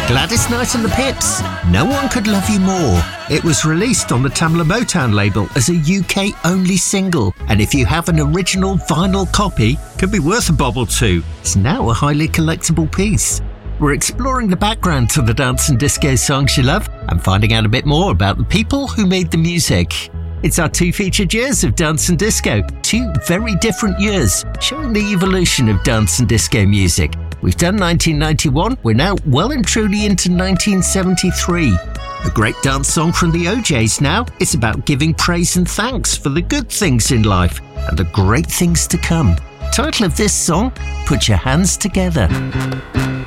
Gladys Knight and the Pips, No One Could Love You More. It was released on the Tamla Motown label as a UK-only single, and if you have an original vinyl copy, could be worth a bob or two. It's now a highly collectible piece. We're exploring the background to the dance and disco songs you love and finding out a bit more about the people who made the music. It's our 2 featured years of dance and disco, 2 very different years, showing the evolution of dance and disco music. We've done 1991, we're now well and truly into 1973. A great dance song from the OJs now. It's about giving praise and thanks for the good things in life and the great things to come. Title of this song, Put Your Hands Together.